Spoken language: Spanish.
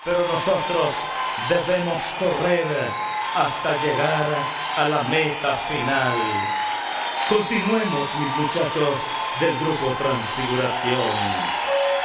pero nosotros debemos correr hasta llegar a la meta final. Continuemos, mis muchachos del grupo Transfiguración.